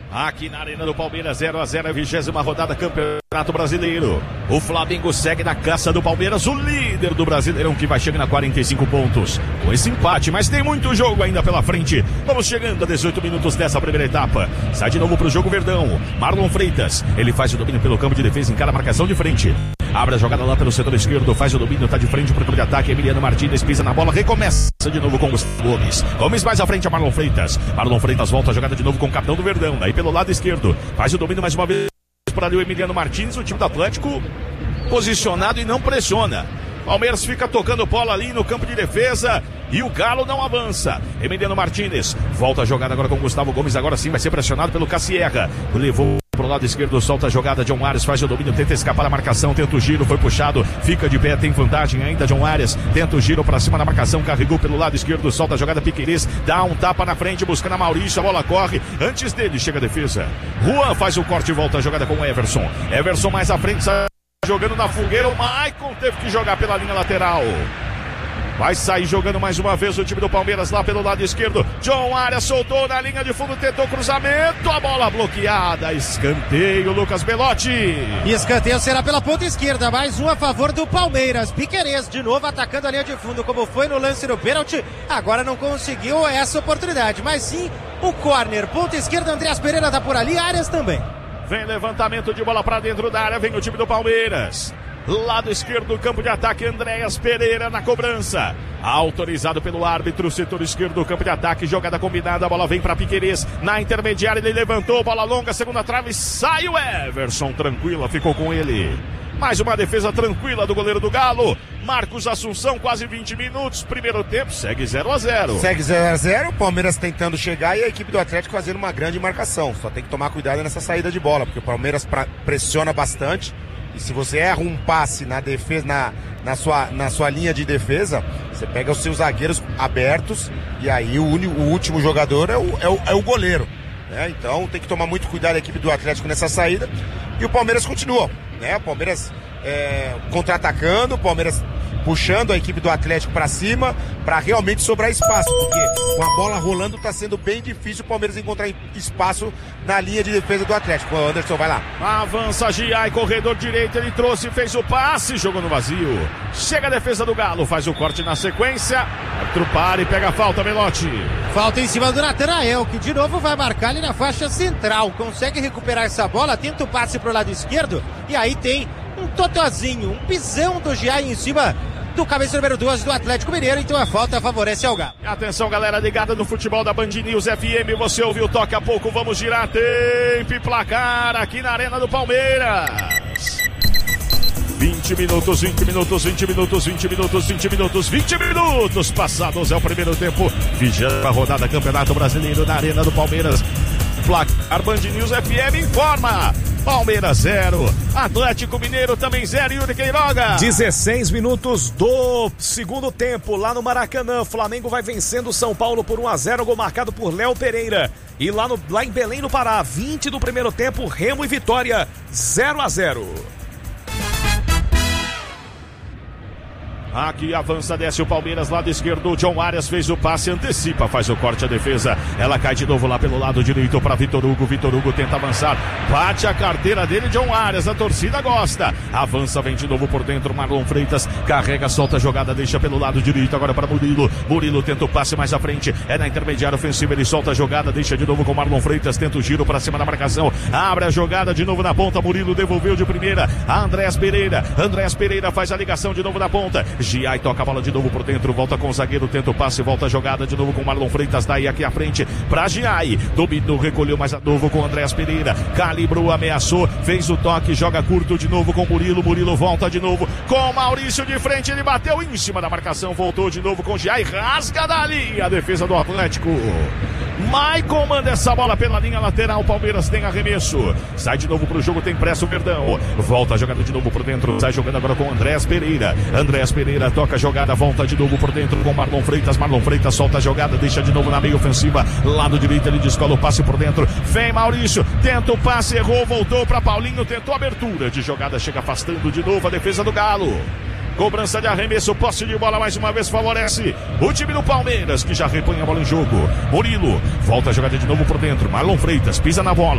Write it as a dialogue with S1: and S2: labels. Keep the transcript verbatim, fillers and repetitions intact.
S1: Aqui na Arena do Palmeiras, zero a zero, a vigésima rodada, Campeonato Brasileiro. O Flamengo segue na caça do Palmeiras, o líder do Brasileirão, que vai chegando a quarenta e cinco pontos. Com esse empate, mas tem muito jogo ainda pela frente. Vamos chegando a dezoito minutos dessa primeira etapa. Sai de novo pro jogo Verdão. Marlon Freitas, ele faz o domínio pelo campo de defesa, encara a marcação de frente. Abre a jogada lá pelo setor esquerdo, faz o domínio, tá de frente pro campo de ataque. Emiliano Martínez pisa na bola, recomeça de novo com o Gustavo Gomes. Gomes mais à frente a Marlon Freitas. Marlon Freitas volta a jogada de novo com o capitão do Verdão. Daí pelo lado esquerdo, faz o domínio mais uma vez por ali o Emiliano Martínez. O time do Atlético posicionado e não pressiona. Palmeiras fica tocando bola ali no campo de defesa e o Galo não avança. Emiliano Martínez volta a jogada agora com o Gustavo Gomes. Agora sim vai ser pressionado pelo Cassierra. Levou pro lado esquerdo, solta a jogada. John Arias faz o domínio, tenta escapar da marcação, tenta o giro, foi puxado, fica de pé, tem vantagem ainda. John Arias tenta o giro pra cima da marcação, carregou pelo lado esquerdo, solta a jogada. Piquerez dá um tapa na frente, buscando a Maurício, a bola corre. Antes dele chega a defesa. Juan faz o corte e volta a jogada com o Everson. Everson mais à frente, jogando na fogueira. O Maicon teve que jogar pela linha lateral. Vai sair jogando mais uma vez o time do Palmeiras lá pelo lado esquerdo. John Arias soltou na linha de fundo, tentou cruzamento, a bola bloqueada. Escanteio, Lucas Belotti.
S2: E escanteio será pela ponta esquerda, mais um a favor do Palmeiras. Piquerez de novo atacando a linha de fundo, como foi no lance do pênalti. Agora não conseguiu essa oportunidade, mas sim o córner. Ponta esquerda, Andreas Pereira tá por ali, Arias também.
S1: Vem levantamento de bola para dentro da área, vem o time do Palmeiras. Lado esquerdo do campo de ataque, Andreas Pereira na cobrança. Autorizado pelo árbitro, setor esquerdo do campo de ataque, jogada combinada, a bola vem para Piquerez. Na intermediária ele levantou, bola longa, segunda trave, sai o Everson, tranquila, ficou com ele. Mais uma defesa tranquila do goleiro do Galo. Marcos Assunção, quase vinte minutos. Primeiro tempo, segue zero a zero.
S3: Segue zero a zero, o Palmeiras tentando chegar e a equipe do Atlético fazendo uma grande marcação. Só tem que tomar cuidado nessa saída de bola, porque o Palmeiras pra, pressiona bastante. E se você erra um passe na defesa, na, na, sua, na sua linha de defesa, você pega os seus zagueiros abertos e aí o, uni, o último jogador é o, é o, é o goleiro. Né? Então tem que tomar muito cuidado a equipe do Atlético nessa saída. E o Palmeiras continua. Né? O Palmeiras é, contra-atacando, o Palmeiras puxando a equipe do Atlético para cima, para realmente sobrar espaço, porque com a bola rolando tá sendo bem difícil o Palmeiras encontrar espaço na linha de defesa do Atlético. O Anderson vai lá.
S1: Avança Giai, corredor direito, ele trouxe, fez o passe, jogou no vazio. Chega a defesa do Galo, faz o corte na sequência. Arthur para e pega a falta, Belotti.
S2: Falta em cima do Natanael, que de novo vai marcar ali na faixa central. Consegue recuperar essa bola, tenta o passe pro lado esquerdo e aí tem um totozinho, um pisão do Giai em cima do cabeça número doze do Atlético Mineiro, então a falta favorece ao Galo.
S1: Atenção, galera ligada no futebol da Band News F M, você ouviu, toque a pouco, vamos girar tempo e placar aqui na Arena do Palmeiras. vinte minutos, vinte minutos, vinte minutos, vinte minutos, vinte minutos, vinte minutos passados, é o primeiro tempo, vigésima rodada Campeonato Brasileiro na Arena do Palmeiras. Placar Band News F M informa. Palmeiras zero, Atlético Mineiro também zero, Yuri Queiroga.
S4: dezesseis minutos do segundo tempo, lá no Maracanã, Flamengo vai vencendo o São Paulo por um a zero, gol marcado por Léo Pereira. E lá, no, lá em Belém, no Pará, vinte do primeiro tempo, Remo e Vitória, zero a zero.
S1: Aqui avança, desce o Palmeiras, lado esquerdo, John Arias fez o passe, antecipa, faz o corte, a defesa, ela cai de novo lá pelo lado direito para Vitor Hugo, Vitor Hugo tenta avançar, bate a carteira dele, John Arias, a torcida gosta, avança, vem de novo por dentro, Marlon Freitas, carrega, solta a jogada, deixa pelo lado direito, agora para Murilo, Murilo tenta o passe mais à frente, é na intermediária ofensiva, ele solta a jogada, deixa de novo com Marlon Freitas, tenta o giro para cima da marcação, abre a jogada de novo na ponta, Murilo devolveu de primeira, Andreas Pereira, Andreas Pereira faz a ligação de novo na ponta, Giai toca a bola de novo por dentro, volta com o zagueiro, tenta o passe, volta a jogada de novo com Marlon Freitas, daí aqui à frente pra Giai, dominou, recolheu mais a novo com Andreas Pereira, calibrou, ameaçou, fez o toque, joga curto de novo com Murilo, Murilo volta de novo com Maurício de frente, ele bateu em cima da marcação, voltou de novo com Giai, rasga dali a defesa do Atlético. Maicon manda essa bola pela linha lateral, Palmeiras tem arremesso, sai de novo pro jogo, tem pressa o Verdão, volta a jogada de novo por dentro, sai jogando agora com Andreas Pereira, Andreas Pereira toca a jogada, volta de novo por dentro com Marlon Freitas, Marlon Freitas solta a jogada, deixa de novo na meia ofensiva, lado direito ele descola o passe por dentro, vem Maurício, tenta o passe, errou, voltou para Paulinho, tentou a abertura de jogada, chega afastando de novo a defesa do Galo. Cobrança de arremesso, posse de bola mais uma vez favorece o time do Palmeiras, que já repõe a bola em jogo. Murilo volta a jogada de novo por dentro, Marlon Freitas pisa na bola.